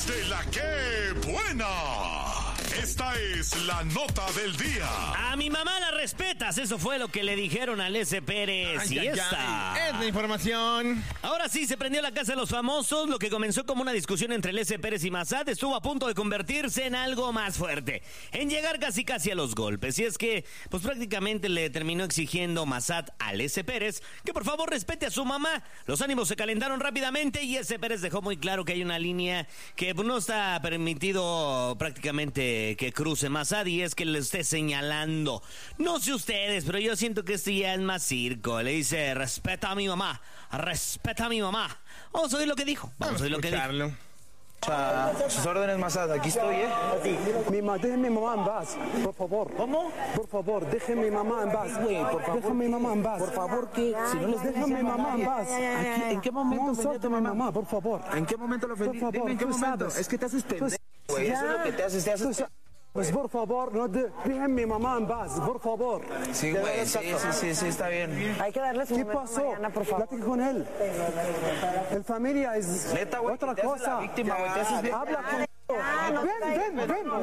de la ¡Qué buena! Esta es la nota del día. A mi mamá la respetas, eso fue lo que le dijeron al S. Pérez. Es la información. Ahora sí, se prendió la casa de los famosos. Lo que comenzó como una discusión entre el S. Pérez y Massad estuvo a punto de convertirse en algo más fuerte, en llegar casi a los golpes. Y es que, pues prácticamente le terminó exigiendo Massad al S. Pérez que por favor respete a su mamá. Los ánimos se calentaron rápidamente y S. Pérez dejó muy claro que hay una línea que no está permitido prácticamente que cruce Massad, y es que le esté señalando. No sé ustedes, pero yo siento que esto ya es más circo. Le dice, respeta a mi mamá, respeta a mi mamá. Vamos a oír lo que dijo. Vamos a oír lo que dijo. Sus órdenes, Massad, aquí estoy, ¿eh? Dejen mi mamá en paz, por favor. ¿Cómo? Por favor, dejen mi mamá en paz. Güey, por favor. Dejen mi mamá en paz. Por favor, ¿qué? Si no les Dejen mi mamá en paz. ¿En qué momento? No suelte mi mamá, por favor. ¿En qué momento lo ofendí? Por favor, Dime, ¿en qué tú momento? sabes. Es que te haces pendejo, güey. Eso es lo que te haces. Pues por favor, dejen mi mamá en paz, por favor. Sí, güey, sí, está bien. Hay que darle su ¿Qué momento, pasó? Mariana, por favor. Platica con él. El familia es Neta, güey, otra te haces cosa. la víctima, güey, te haces bien. Habla con él. no te caigas. Ven, golpea, ven.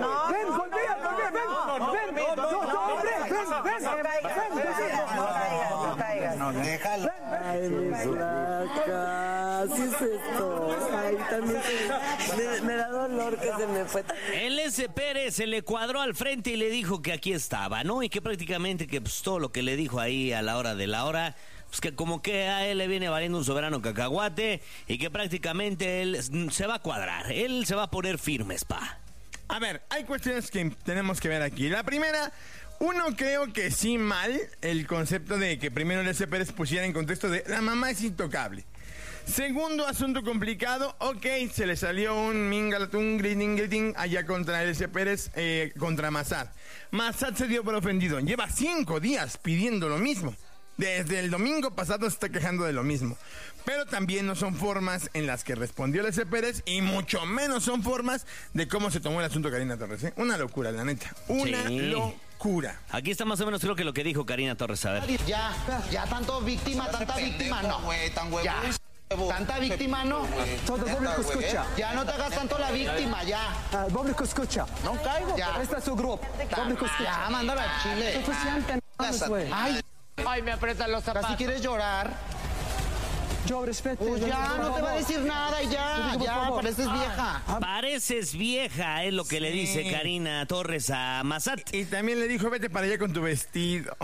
No caigas. No, déjalo. Ay, mi flaca, así es esto. Ay, también me da dolor que se me fue. El S. Pérez se le cuadró al frente y le dijo que aquí estaba, ¿no? Y que prácticamente que pues, todo lo que le dijo ahí a la hora de la hora, pues que como que a él le viene valiendo un soberano cacahuate y que prácticamente él se va a cuadrar, él se va a poner firmes, pa. A ver, hay cuestiones que tenemos que ver aquí. La primera, uno creo que sí mal el concepto de que primero el S. Pérez pusiera en contexto de la mamá es intocable. Segundo asunto complicado, ok, se le salió un mingalatún, griting allá contra el S. Pérez, contra Massad. Massad se dio por ofendido, lleva 5 días pidiendo lo mismo. Desde el domingo pasado se está quejando de lo mismo. Pero también no son formas en las que respondió el S. Pérez, y mucho menos son formas de cómo se tomó el asunto Karina Torres, ¿eh? Una locura, la neta. Una locura. Aquí está más o menos creo que lo que dijo Karina Torres, a ver. Ya tanto víctima, tanta víctima, no. Ya. Tanta víctima, no. Todo el público escucha. Ya no te hagas tanto la víctima, ya. El público escucha. No caigo. Ya. Este es su grupo. El público escucha. Ya, mándalo al Chile. Suficiente, güey. Ay, me aprietan los zapatos. Si quieres llorar, Yo respeto. pues ya, no te va a decir nada y ya, favor. pareces vieja. Pareces vieja, es lo que le dice Karina Torres a Massad. Y también le dijo, vete para allá con tu vestido.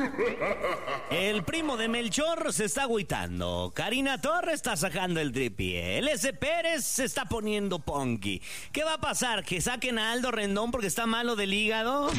El primo de Melchor se está agüitando. Karina Torres está sacando el tripié. El S. Pérez se está poniendo punky. ¿Qué va a pasar? ¿Que saquen a Aldo Rendón porque está malo del hígado?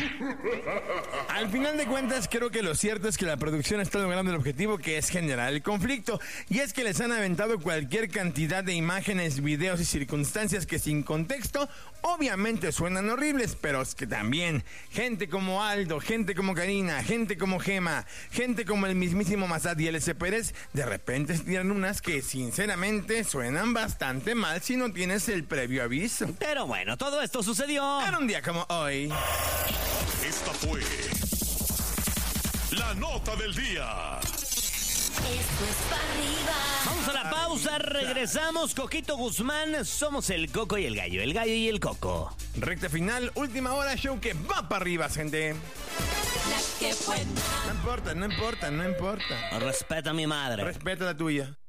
Al final de cuentas, creo que lo cierto es que la producción está logrando el objetivo, que es generar el conflicto. Y es que les han aventado cualquier cantidad de imágenes, videos y circunstancias que sin contexto obviamente suenan horribles, pero es que también gente como Aldo, gente como Karina, gente como Gema, gente como el mismísimo Massad y el S. Pérez, de repente se tiran unas que sinceramente suenan bastante mal si no tienes el previo aviso. Pero bueno, todo esto sucedió En un día como hoy. Esta fue la nota del día. Esto es para arriba. Vamos a la pausa, regresamos. Coquito Guzmán, somos el Coco y el Gallo y el Coco. Recta final, última hora, show que va para arriba, gente. La que buena. No importa. Respeta a mi madre. Respeta la tuya.